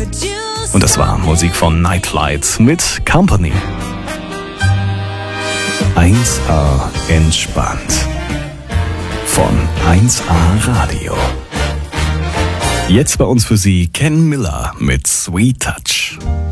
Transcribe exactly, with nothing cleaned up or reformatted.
Und das war Musik von Night Flight mit Company. eins A entspannt. Von eins A Radio. Jetzt bei uns für Sie Ken Miller mit Sweet Touch.